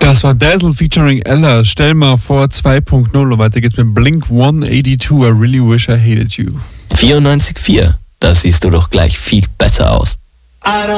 Das war Dazzle featuring Ella. Stell mal vor 2.0 und weiter geht's mit Blink 182. I really wish I hated you. 94,4. Da siehst du doch gleich viel besser aus.